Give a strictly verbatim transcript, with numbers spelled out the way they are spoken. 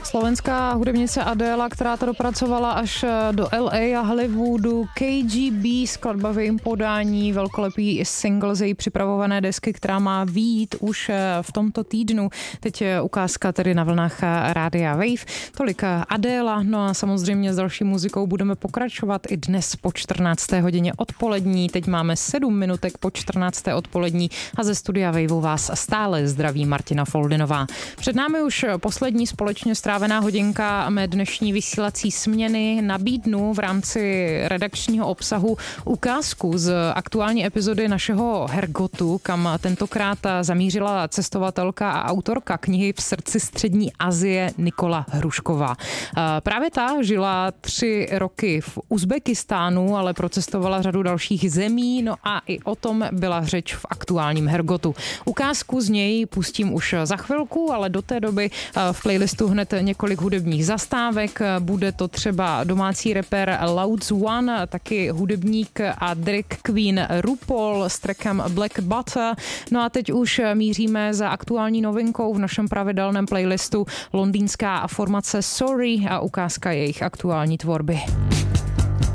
Slovenská hudebnice Adéla, která to dopracovala až do L A a Hollywoodu. K G B, skladba v jejím podání, velkolepý single z její připravované desky, která má vyjít už v tomto týdnu. Teď ukázka tedy na vlnách Rádia Wave. Tolik Adéla, no a samozřejmě s další muzikou budeme pokračovat i dnes po čtrnácté hodině odpolední. Teď máme sedm minutek po čtrnácté odpolední a ze studia Waveu vás stále zdraví Martina Foldinová. Před námi už poslední společně strávená hodinka mé dnešní vysílací směny. Nabídnu v rámci redakčního obsahu ukázku z aktuální epizody našeho Hergotu, kam tentokrát zamířila cestovatelka a autorka knihy V srdci střední Asie Nikola Hrušková. Právě ta žila tři roky v Uzbekistánu, ale procestovala řadu dalších zemí, no a i o tom byla řeč v aktuálním Hergotu. Ukázku z něj pustím už za chvilku, ale do té doby v playlistu hned několik hudebních zastávek. Bude to třeba domácí rapper Louds One, taky hudebník a drag queen RuPaul s trackem Black Butter. No a teď už míříme za aktuální novinkou v našem pravidelném playlistu londýnská formace Sorry a ukázka jejich aktuální tvorby.